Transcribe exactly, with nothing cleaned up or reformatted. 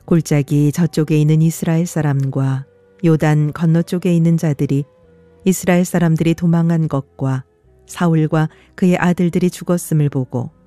골짜기 저쪽에 있는 이스라엘 사람과 요단 건너쪽에 있는 자들이 이스라엘 사람들이 도망한 것과 사울과 그의 아들들이 죽었음을 보고